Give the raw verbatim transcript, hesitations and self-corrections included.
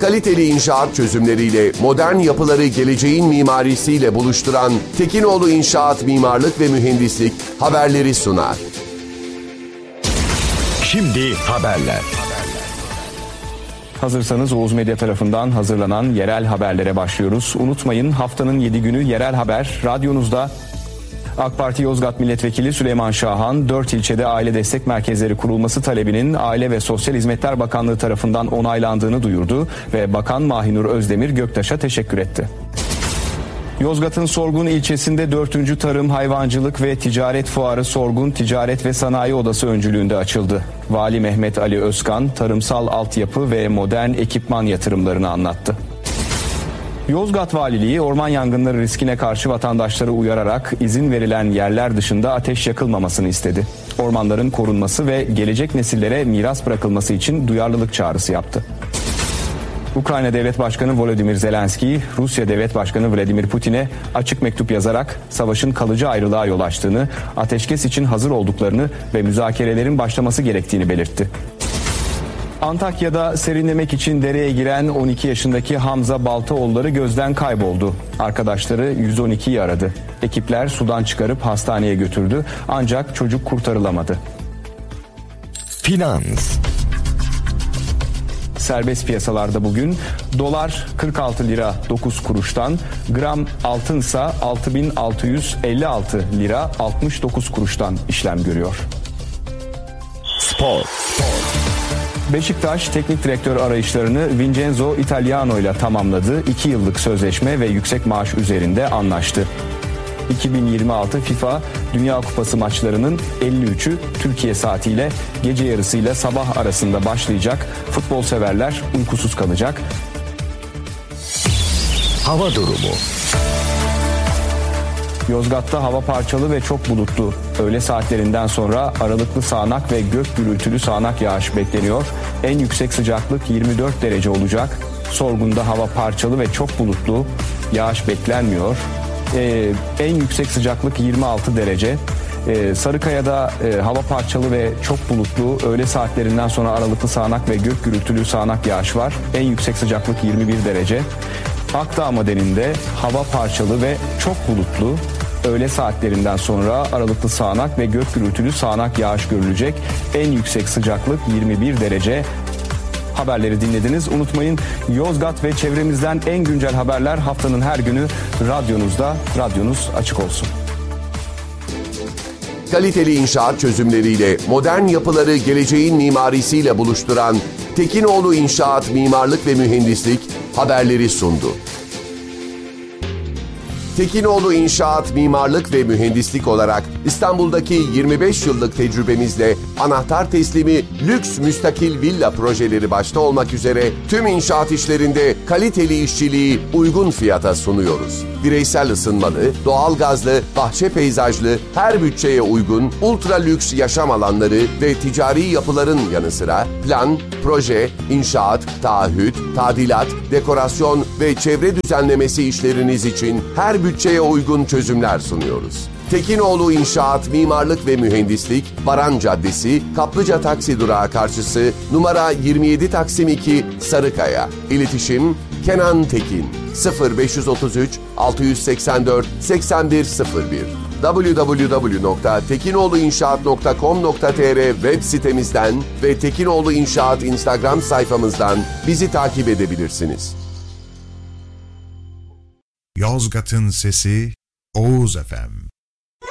Kaliteli inşaat çözümleriyle modern yapıları geleceğin mimarisiyle buluşturan Tekinoğlu İnşaat Mimarlık ve Mühendislik haberleri sunar. Şimdi haberler. Hazırsanız Oğuz Medya tarafından hazırlanan yerel haberlere başlıyoruz. Unutmayın, haftanın yedi günü yerel haber radyonuzda. AK Parti Yozgat Milletvekili Süleyman Şahan, dört ilçede aile destek merkezleri kurulması talebinin Aile ve Sosyal Hizmetler Bakanlığı tarafından onaylandığını duyurdu ve Bakan Mahinur Özdemir Göktaş'a teşekkür etti. Yozgat'ın Sorgun ilçesinde dördüncü Tarım, Hayvancılık ve Ticaret Fuarı Sorgun Ticaret ve Sanayi Odası öncülüğünde açıldı. Vali Mehmet Ali Özkan, tarımsal altyapı ve modern ekipman yatırımlarını anlattı. Yozgat Valiliği orman yangınları riskine karşı vatandaşları uyararak izin verilen yerler dışında ateş yakılmamasını istedi. Ormanların korunması ve gelecek nesillere miras bırakılması için duyarlılık çağrısı yaptı. Ukrayna Devlet Başkanı Volodymyr Zelenski, Rusya Devlet Başkanı Vladimir Putin'e açık mektup yazarak savaşın kalıcı ayrılığa yol açtığını, ateşkes için hazır olduklarını ve müzakerelerin başlaması gerektiğini belirtti. Antakya'da serinlemek için dereye giren on iki yaşındaki Hamza Baltaoğulları gözden kayboldu. Arkadaşları yüz on ikiyi aradı. Ekipler sudan çıkarıp hastaneye götürdü ancak çocuk kurtarılamadı. Finans. Serbest piyasalarda bugün dolar kırk altı lira dokuz kuruştan, gram altınsa altı bin altı yüz elli altı lira altmış dokuz kuruştan işlem görüyor. Spor. Beşiktaş teknik direktör arayışlarını Vincenzo Italiano ile tamamladı. iki yıllık sözleşme ve yüksek maaş üzerinde anlaştı. iki bin yirmi altı FIFA Dünya Kupası maçlarının elli üçü Türkiye saatiyle gece yarısıyla sabah arasında başlayacak. Futbol severler uykusuz kalacak. Hava durumu. Yozgat'ta hava parçalı ve çok bulutlu. Öğle saatlerinden sonra aralıklı sağanak ve gök gürültülü sağanak yağış bekleniyor. En yüksek sıcaklık yirmi dört derece olacak. Sorgun'da hava parçalı ve çok bulutlu. Yağış beklenmiyor. Ee, en yüksek sıcaklık yirmi altı derece. Ee, Sarıkaya'da e, hava parçalı ve çok bulutlu. Öğle saatlerinden sonra aralıklı sağanak ve gök gürültülü sağanak yağış var. En yüksek sıcaklık yirmi bir derece. Akdağ Madeninde hava parçalı ve çok bulutlu. Öğle saatlerinden sonra aralıklı sağanak ve gök gürültülü sağanak yağış görülecek. En yüksek sıcaklık yirmi bir derece. Haberleri dinlediniz. Unutmayın, Yozgat ve çevremizden en güncel haberler haftanın her günü radyonuzda. Radyonuz açık olsun. Kaliteli inşaat çözümleriyle modern yapıları geleceğin mimarisiyle buluşturan Tekinoğlu İnşaat Mimarlık ve Mühendislik haberleri sundu. Tekinoğlu İnşaat Mimarlık ve Mühendislik olarak İstanbul'daki yirmi beş yıllık tecrübemizle anahtar teslimi lüks müstakil villa projeleri başta olmak üzere tüm inşaat işlerinde kaliteli işçiliği uygun fiyata sunuyoruz. Bireysel ısınmalı, doğalgazlı, bahçe peyzajlı, her bütçeye uygun ultra lüks yaşam alanları ve ticari yapıların yanı sıra plan, proje, inşaat, taahhüt, tadilat, dekorasyon ve çevre düzenlemesi işleriniz için her bütçeye uygun çözümler sunuyoruz. Tekinoğlu İnşaat Mimarlık ve Mühendislik, Baran Caddesi, Kaplıca Taksi Durağı karşısı, numara yirmi yedi Taksim iki, Sarıkaya. İletişim Kenan Tekin sıfır beş otuz üç altı seksen dört seksen bir sıfır bir double-u double-u double-u nokta tekinoğluinşaat nokta com nokta tr web sitemizden ve Tekinoğlu İnşaat Instagram sayfamızdan bizi takip edebilirsiniz. Yozgat'ın sesi Oğuz F M.